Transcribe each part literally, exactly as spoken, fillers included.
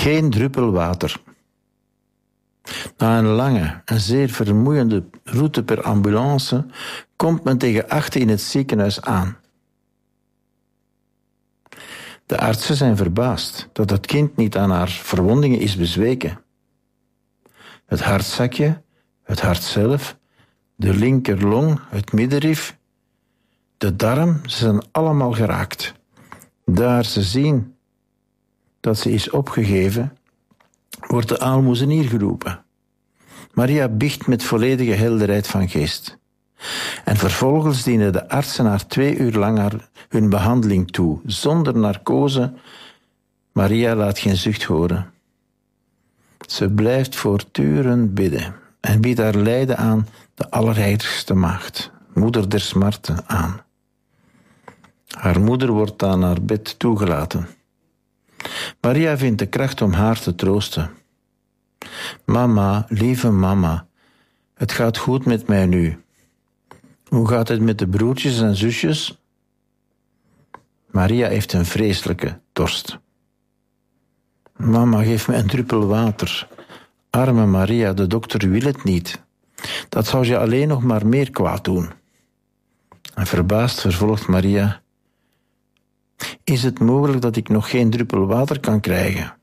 Geen druppel water. Na een lange en zeer vermoeiende route per ambulance komt men tegen achten in het ziekenhuis aan. De artsen zijn verbaasd dat het kind niet aan haar verwondingen is bezweken. Het hartzakje, het hart zelf, de linkerlong, het middenrif, de darm, ze zijn allemaal geraakt. Daar ze zien dat ze is opgegeven, wordt de aalmoezenier geroepen. Maria biecht met volledige helderheid van geest. En vervolgens dienen de artsen haar twee uur lang haar hun behandeling toe, zonder narcose. Maria laat geen zucht horen. Ze blijft voortdurend bidden en biedt haar lijden aan de Allerheiligste Maagd, moeder der smarten, aan. Haar moeder wordt aan haar bed toegelaten. Maria vindt de kracht om haar te troosten. Mama, lieve mama, het gaat goed met mij nu. Hoe gaat het met de broertjes en zusjes? Maria heeft een vreselijke dorst. Mama, geef me een druppel water. Arme Maria, de dokter wil het niet. Dat zou je alleen nog maar meer kwaad doen. En verbaasd vervolgt Maria: is het mogelijk dat ik nog geen druppel water kan krijgen?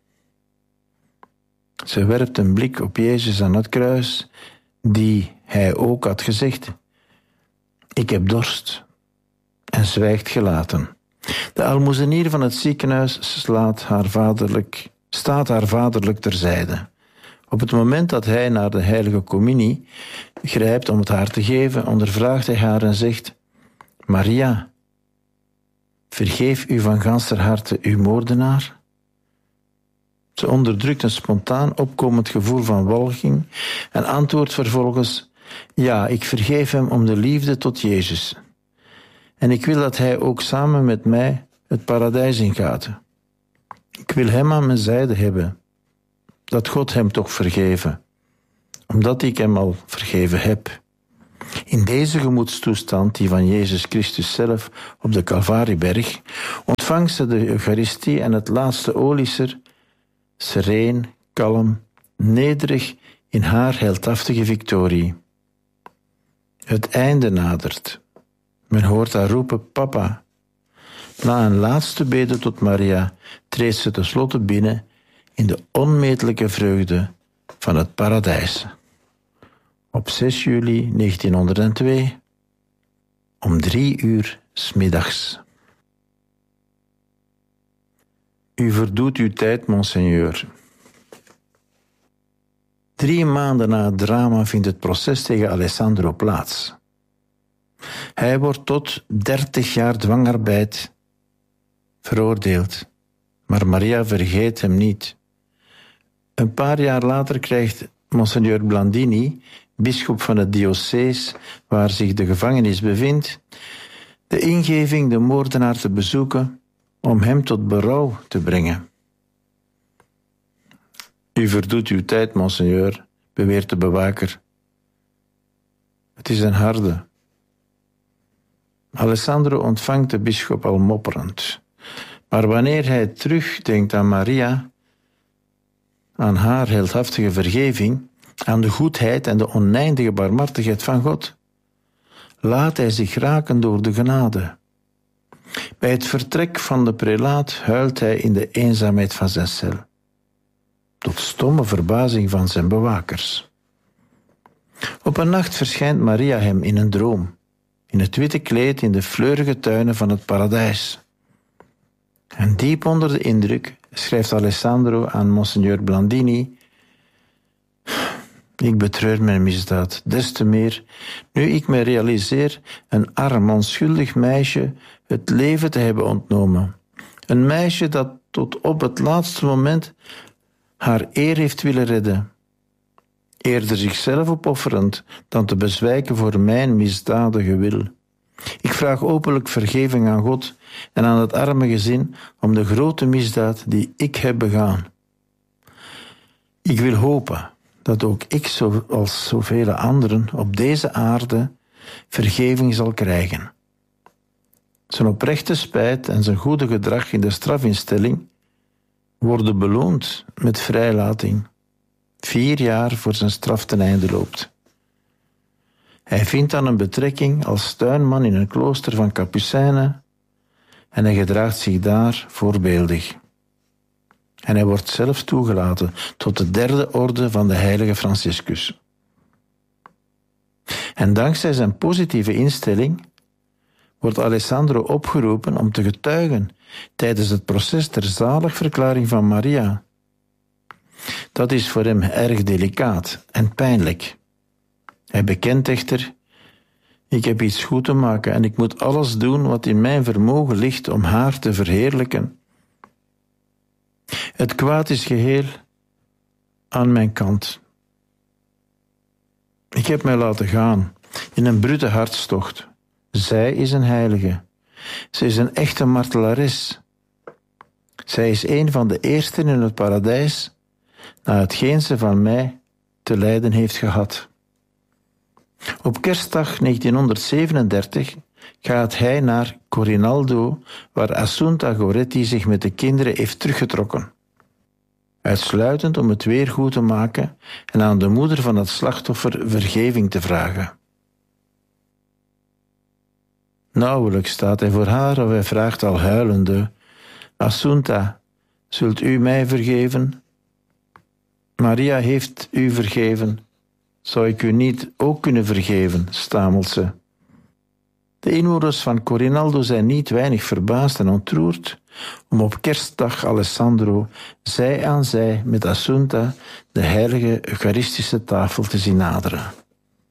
Ze werpt een blik op Jezus aan het kruis, die hij ook had gezegd: ik heb dorst, en zwijgt gelaten. De aalmoezenier van het ziekenhuis slaat haar vaderlijk, staat haar vaderlijk terzijde. Op het moment dat hij naar de heilige communie grijpt om het haar te geven, ondervraagt hij haar en zegt: Maria, vergeef u van ganser harte uw moordenaar? Ze onderdrukt een spontaan opkomend gevoel van walging en antwoordt vervolgens: ja, ik vergeef hem om de liefde tot Jezus. En ik wil dat hij ook samen met mij het paradijs ingaat. Ik wil hem aan mijn zijde hebben. Dat God hem toch vergeven, omdat ik hem al vergeven heb. In deze gemoedstoestand, die van Jezus Christus zelf op de Calvarieberg, ontvangt ze de Eucharistie en het laatste olieser, sereen, kalm, nederig in haar heldhaftige victorie. Het einde nadert. Men hoort haar roepen: Papa. Na een laatste bede tot Maria treedt ze tenslotte binnen in de onmetelijke vreugde van het paradijs. Op zes juli negentienhonderdtwee, om drie uur 's middags. U verdoet uw tijd, monseigneur. Drie maanden na het drama vindt het proces tegen Alessandro plaats. Hij wordt tot dertig jaar dwangarbeid veroordeeld, maar Maria vergeet hem niet. Een paar jaar later krijgt Monsignor Blandini, bisschop van het diocees waar zich de gevangenis bevindt, de ingeving de moordenaar te bezoeken om hem tot berouw te brengen. U verdoet uw tijd, monseigneur, beweert de bewaker. Het is een harde. Alessandro ontvangt de bisschop al mopperend. Maar wanneer hij terugdenkt aan Maria, aan haar heldhaftige vergeving, aan de goedheid en de oneindige barmhartigheid van God, laat hij zich raken door de genade. Bij het vertrek van de prelaat huilt hij in de eenzaamheid van zijn cel, tot stomme verbazing van zijn bewakers. Op een nacht verschijnt Maria hem in een droom, in het witte kleed in de fleurige tuinen van het paradijs. En diep onder de indruk schrijft Alessandro aan Monsignor Blandini: ik betreur mijn misdaad, des te meer nu ik me realiseer een arm, onschuldig meisje het leven te hebben ontnomen. Een meisje dat tot op het laatste moment haar eer heeft willen redden. Eerder zichzelf opofferend dan te bezwijken voor mijn misdadige wil. Ik vraag openlijk vergeving aan God en aan het arme gezin om de grote misdaad die ik heb begaan. Ik wil hopen dat ook ik, zoals zoveel anderen op deze aarde, vergeving zal krijgen. Zijn oprechte spijt en zijn goede gedrag in de strafinstelling worden beloond met vrijlating, vier jaar voor zijn straf ten einde loopt. Hij vindt dan een betrekking als tuinman in een klooster van Kapucijnen en hij gedraagt zich daar voorbeeldig. En hij wordt zelf toegelaten tot de derde orde van de heilige Franciscus. En dankzij zijn positieve instelling wordt Alessandro opgeroepen om te getuigen tijdens het proces ter zaligverklaring van Maria. Dat is voor hem erg delicaat en pijnlijk. Hij bekent echter: ik heb iets goed te maken en ik moet alles doen wat in mijn vermogen ligt om haar te verheerlijken. Het kwaad is geheel aan mijn kant. Ik heb mij laten gaan in een brute hartstocht. Zij is een heilige. Zij is een echte martelares. Zij is een van de eersten in het paradijs, na hetgeen ze van mij te lijden heeft gehad. Op kerstdag negentienhonderdzevenendertig gaat hij naar Corinaldo, waar Assunta Goretti zich met de kinderen heeft teruggetrokken. Uitsluitend om het weer goed te maken en aan de moeder van het slachtoffer vergeving te vragen. Nauwelijks staat hij voor haar of hij vraagt al huilende: Assunta, zult u mij vergeven? Maria heeft u vergeven. Zou ik u niet ook kunnen vergeven, stamelt ze. De inwoners van Corinaldo zijn niet weinig verbaasd en ontroerd om op kerstdag Alessandro zij aan zij met Assunta de heilige Eucharistische tafel te zien naderen.